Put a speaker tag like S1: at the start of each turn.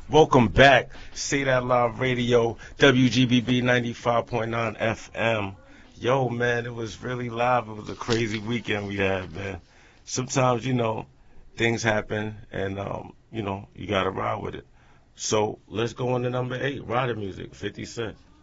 S1: Welcome back. Say That Live Radio, WGBB 95.9 FM. Yo, man, it was really live. It was a crazy weekend we had, man. Sometimes, things happen and, you got to ride with it. So let's go on to number 8, Rider Music, 50 Cent.